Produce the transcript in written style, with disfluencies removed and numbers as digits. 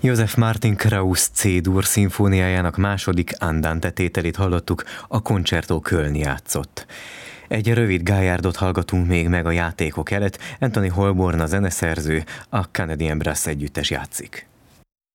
Joseph Martin Krauss C-dur szimfóniájának második Andante tételét hallottuk, a Concerto Köln játszott. Egy rövid gályárdot hallgatunk még meg a játékok előtt, Anthony Holborn a zeneszerző, a Canadian Brass együttes játszik.